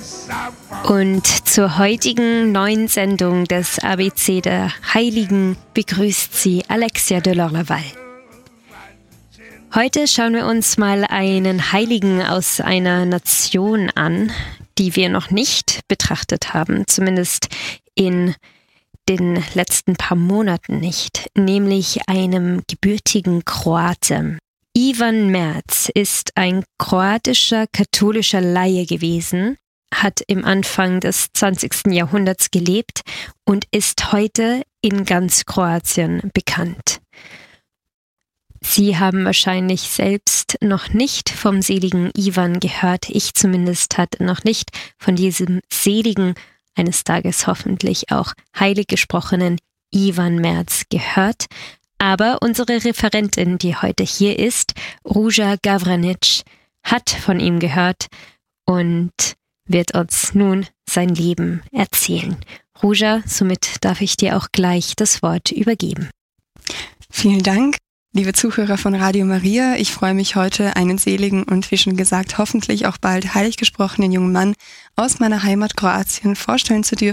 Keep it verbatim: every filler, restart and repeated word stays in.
Und zur heutigen neuen Sendung des A B C der Heiligen begrüßt sie Alexia Delors-Laval. Heute schauen wir uns mal einen Heiligen aus einer Nation an, die wir noch nicht betrachtet haben, zumindest in den letzten paar Monaten nicht, nämlich einem gebürtigen Kroaten. Ivan Merz ist ein kroatischer katholischer Laie gewesen, hat im Anfang des zwanzigsten Jahrhunderts gelebt und ist heute in ganz Kroatien bekannt. Sie haben wahrscheinlich selbst noch nicht vom seligen Ivan gehört. Ich zumindest hatte noch nicht von diesem seligen, eines Tages hoffentlich auch heilig gesprochenen Ivan Merz gehört. Aber unsere Referentin, die heute hier ist, Ruža Gavranić, hat von ihm gehört und wird uns nun sein Leben erzählen. Ruža, somit darf ich dir auch gleich das Wort übergeben. Vielen Dank, liebe Zuhörer von Radio Maria. Ich freue mich heute, einen seligen und wie schon gesagt, hoffentlich auch bald heilig gesprochenen jungen Mann aus meiner Heimat Kroatien vorstellen zu dürfen.